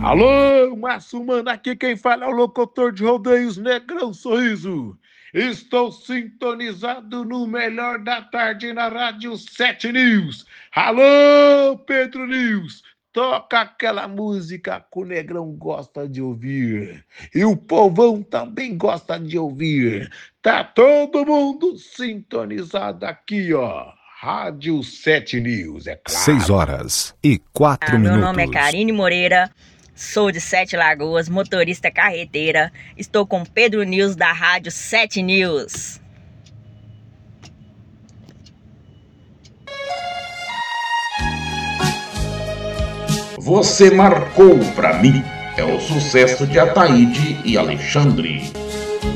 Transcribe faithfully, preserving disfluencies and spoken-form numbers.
Alô, Márcio Mano, aqui quem fala é o locutor de rodeios Negrão Sorriso. Estou sintonizado no melhor da tarde na Rádio sete News. Alô, Pedro News, toca aquela música que o Negrão gosta de ouvir. E o povão também gosta de ouvir. Tá todo mundo sintonizado aqui, ó. Rádio sete News, é Seis claro. horas e quatro Ah, meu minutos. nome é Karine Moreira, sou de Sete Lagoas, motorista carreteira. Estou com Pedro News da Rádio sete News. Você marcou pra mim. É o sucesso de Ataíde e Alexandre.